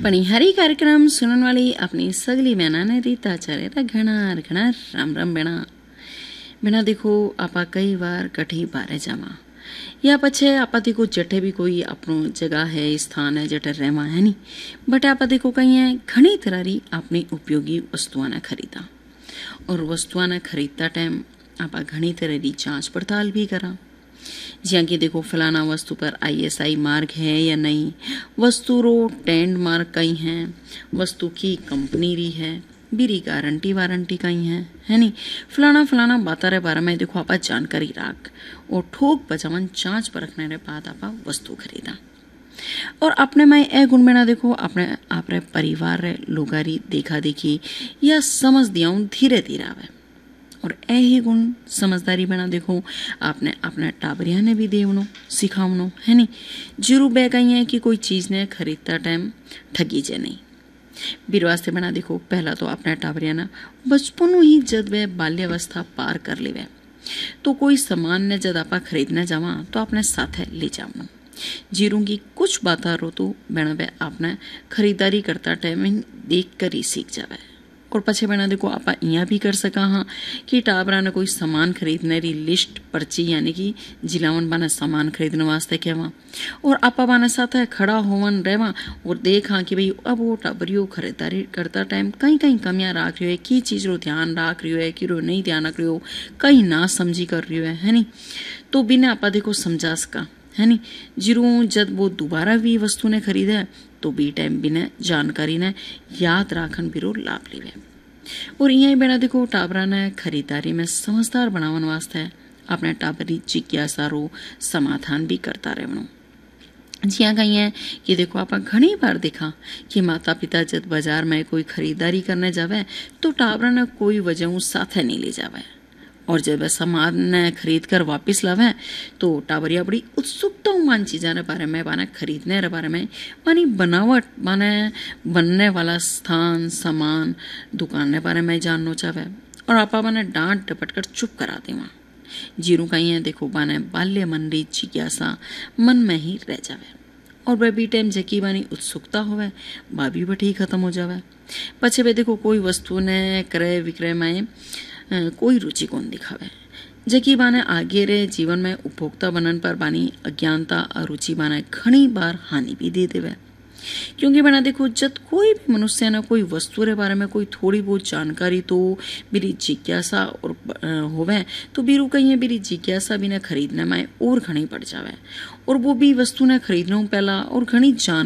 पणिहारी कार्यक्रम सुनने वाली अपनी सगली बहना ने रीता चारे घना घना राम राम बिना देखो आपा कई बार कठी बारे जामा या पछे आपा देखो जटे भी कोई अपनो जगह है स्थान है जटे रहमा है नी बट आपा देखो कहीं है घनी तरह अपनी उपयोगी वस्तुआं ने खरीदा और वस्तुआं ने खरीदता टाइम आपा घनी तरह की जांच पड़ताल भी करा ज्यां कि देखो फलाना वस्तु पर ISI मार्क है या नहीं, वस्तु रो टेंड मार्क कहीं है, वस्तु की कंपनी री है, बीरी गारंटी वारंटी कहीं है नी फलाना बाता रे बारे में देखो आपा जानकारी राख और ठोक बचावन जांच परखने रे बाद आपा वस्तु खरीदा और अपने में ए गुण में ना देखो अपने आपरे परिवार रे लोगारी देखा देखी या समझ दियाऊं धीरे धीरे आवे और ए ही गुण समझदारी बना देखो आपने अपने टाबरिया ने भी देवनो सिखावनो है नी जरूर बे कहीं है कि कोई चीज ने खरीदता टाइम ठगी जे नहीं बीर वास्ते बना देखो पहला तो अपने टाबरिया ना बचपन ही जद वे बाल्यावस्था पार कर लेवे तो कोई सामान ने जद आपा खरीदने जावा तो अपने साथ ले जावनो जीरू की कुछ बाता रो तो बना वे आपने खरीदारी करता टाइम देख कर ही सीख जावे और पछे बना देखो आपा यहाँ भी कर सका हाँ कि टाबरा ने कोई सामान खरीदने री लिस्ट पर्ची यानी कि जिलावन बाना सामान खरीदने वास्ते कहवा और आपा बाना साथ खड़ा होवन रहवा और देखा कि भाई अब वो टाबरियो खरीदारी करता टाइम कहीं कहीं कमियां राख रही है की चीज रो ध्यान राख रही है कि रो नहीं ध्यान रख रही हो कहीं ना समझी कर रही है नी तो बिना आपा देखो समझा सका है नी जिरू जब वो दोबारा भी वस्तु ने खरीदे तो बी टाइम बिना जानकारी ने याद राखन बिरो लाभ लीवे और यही बेड़ा देखो टाबरा ने खरीदारी में समझदार बनावन वास्ते अपने टाबरी जिज्ञासा रो समाधान भी करता रहनो जिया कहीं है कि देखो आप घनी बार देखा कि माता पिता जब बाजार में कोई खरीदारी करने जावे तो टाबरा ने कोई वजह साथ नहीं ले जावे और जब सामान ने खरीद कर वापिस लावे तो टाबरिया बड़ी उत्सुकता मान चीज़ों के बारे में बाने खरीदने के बारे में मानी बनावट माने बनने वाला स्थान सामान दुकान के बारे में जानना चाहे और आपा बाने डांट डपट कर चुप करा देवा जीरू कहीं है देखो बाने बाल्य मन री जिज्ञासा मन में ही रह जावे और बेबी टाइम जकी बानी उत्सुकता होवे बाबी बटी खत्म हो जावे पछे बे देखो कोई वस्तु ने क्रय विक्रय में कोई रुचि कौन दिखावे जकी बाने आगे रे जीवन में उपभोक्ता बनन पर बानी अज्ञानता अरुचि बाने घनी बार हानि भी दे देवे क्योंकि बना देखो जब कोई भी मनुष्य ना कोई वस्तु रे बारे में कोई थोड़ी बहुत जानकारी तो मेरी जिज्ञासा और होवे तो बीरू कहीं मेरी जिज्ञासा भी ना खरीदने में और घनी पड़ जावे और वो भी वस्तु ने खरीदना पहला और घनी जान